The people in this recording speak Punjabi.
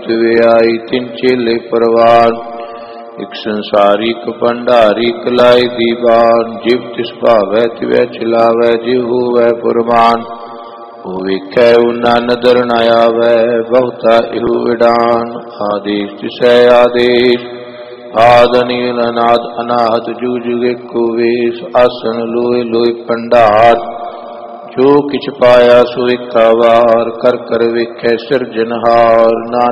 ਵਿਆਈ ਤਿਨ ਚੇਲੇ ਪਰਵਾਨ। ਇਕ ਸੰਸਾਰੀ ਇਕ ਭੰਡਾਰੀ ਕਲਾਈ ਦੀਵਾਨ। ਜਿਵ ਤਿਸ ਭਾਵੈ ਤਿਵੈ ਚਲਾਵੈ ਜਿਵ ਹੋਵੈ ਪੁਰਮਾਨ। ਉਹ ਵੇਖੈ ਉਨਾ ਨਦਰ ਨ ਆਵੈ ਬਹੁਤਾ ਇਹੋ ਵਿਡਾਨ। ਆਦੇਸ਼ ਤਿਸੈ ਆਦੇਸ਼ ਆਦ ਅਨੀਲ ਅਨਾਦ ਅਨਾਹਤ ਜੁਗ ਜੁਗ ਏਕੋ ਵੇਸ। ਆਸਣ ਲੋਇ ਲੋਇ ਭੰਡਾਰ ਜੋ ਕਿਛ ਪਾਇਆ ਸੋ ਏਕਾ ਵਾਰ। ਕਰ ਕਰ ਵੇਖੈ ਸਿਰਜਨਹਾਰ।